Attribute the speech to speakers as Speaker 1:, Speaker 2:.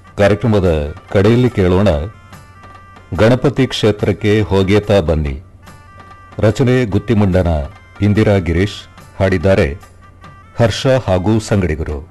Speaker 1: ಕಾರ್ಯಕ್ರಮದ ಕಡೆಯಲ್ಲಿ ಕೇಳೋಣ ಗಣಪತಿ ಕ್ಷೇತ್ರಕ್ಕೆ ಹೋಗೇತಾ ಬನ್ನಿ. ರಚನೆ ಗುತ್ತಿಮುಂಡನ ಇಂದಿರಾ ಗಿರೀಶ್, ಹಾಡಿದ್ದಾರೆ ಹರ್ಷ ಹಾಗೂ ಸಂಗಡಿಗರು.